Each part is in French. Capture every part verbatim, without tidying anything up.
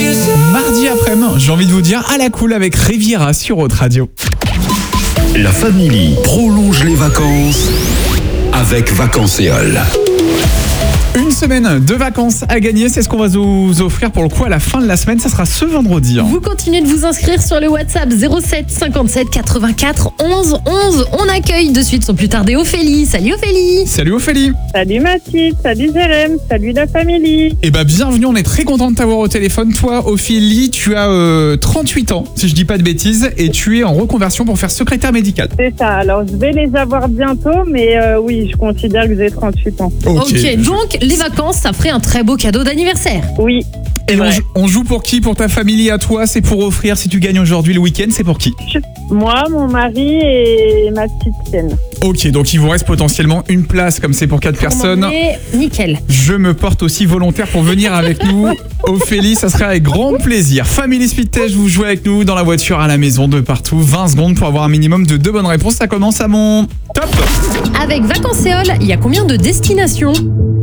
Mardi après-midi, j'ai envie de vous dire à la cool avec Riviera sur Haute Radio. La famille prolonge les vacances avec Vacancéol. Une semaine de vacances à gagner, c'est ce qu'on va vous offrir pour le coup à la fin de la semaine, ça sera ce vendredi. Hein. Vous continuez de vous inscrire sur le WhatsApp zéro sept cinquante-sept quatre-vingt-quatre onze onze. On accueille de suite sans plus tarder Ophélie. Salut Ophélie. Salut Ophélie. Salut Mathilde, salut Jérém, salut la famille. Eh bah bienvenue, on est très content de t'avoir au téléphone. Toi Ophélie, tu as euh, trente-huit ans, si je dis pas de bêtises, et tu es en reconversion pour faire secrétaire médical. C'est ça, alors je vais les avoir bientôt, mais euh, oui, je considère que j'ai trente-huit ans. Ok, okay. Donc les vacances, ça ferait un très beau cadeau d'anniversaire. Oui. Et on, on joue pour qui? Pour ta famille, à toi? C'est pour offrir, si tu gagnes aujourd'hui le week-end, c'est pour qui? Moi, mon mari et ma petite Sienne. Ok, donc il vous reste potentiellement une place, comme c'est pour quatre pour personnes. Nickel. Je me porte aussi volontaire pour venir avec nous. Ophélie, ça serait avec grand plaisir. Family Speed Test, vous jouez avec nous dans la voiture, à la maison, de partout. vingt secondes pour avoir un minimum de deux bonnes réponses. Ça commence à mon top. Avec Vacancéol, il y a combien de destinations?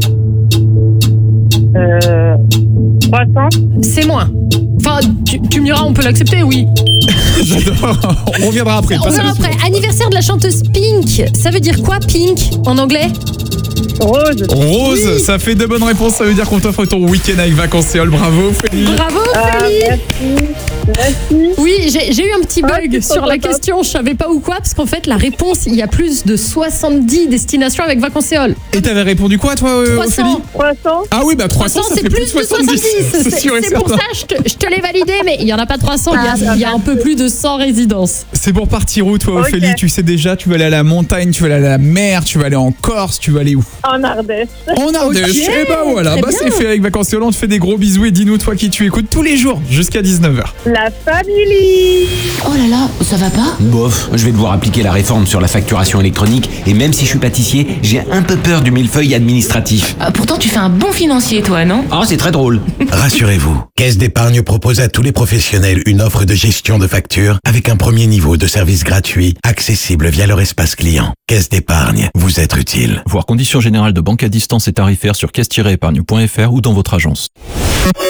Euh... trois cents. C'est moins. Enfin, tu, tu me diras, on peut l'accepter, oui. J'adore. On reviendra après. On reviendra après. Anniversaire de la chanteuse Pink. Ça veut dire quoi, Pink, en anglais? Rose. Rose, oui. Ça fait deux bonnes réponses. Ça veut dire qu'on t'offre ton week-end avec Vacancéol. Bravo, Ophélie. Bravo, Ophélie. Ah, merci. Merci. Oui, j'ai, j'ai eu un petit bug ah, sur la question. Je savais pas où quoi, parce qu'en fait, la réponse, il y a plus de soixante-dix destinations avec Vacancéol. Et t'avais répondu quoi, toi, euh, trois cents. Ophélie? trois cents. Ah oui, bah trois cents, ça c'est fait plus, plus de soixante-dix. C'est, c'est, sûr et c'est pour certain. ça, je te, je te l'ai validé, mais il y en a pas trois cents. Il y a, il y a un peu plus de cent résidences. C'est pour partir où, toi, Okay. Ophélie? Tu sais déjà, tu vas aller à la montagne, tu vas aller à la mer, tu vas aller en Corse, tu vas aller où? En Ardèche. En Ardèche. Okay. Et bah voilà, Très bah bien. c'est fait avec Vacancéol. On te fait des gros bisous et dis-nous, toi qui tu écoutes tous les jours jusqu'à dix-neuf heures. La famille. Oh là là, ça va pas? Bof, je vais devoir appliquer la réforme sur la facturation électronique et même si je suis pâtissier, j'ai un peu peur du millefeuille administratif. Ah, pourtant, tu fais un bon financier, toi, non? Ah, c'est très drôle. Rassurez-vous, Caisse d'épargne propose à tous les professionnels une offre de gestion de factures avec un premier niveau de service gratuit, accessible via leur espace client. Caisse d'épargne, vous être utile. Voir conditions générales de banque à distance et tarifaires sur caisse tiret épargne point f r ou dans votre agence.